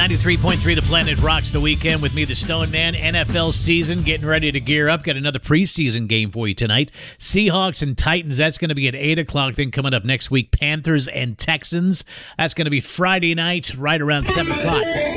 93.3 The Planet rocks the weekend with me, the Stone Man. NFL season getting ready to gear up. Got another preseason game for you tonight. Seahawks and Titans, that's going to be at 8 o'clock. Then coming up next week, Panthers and Texans. That's going to be Friday night right around 7 o'clock.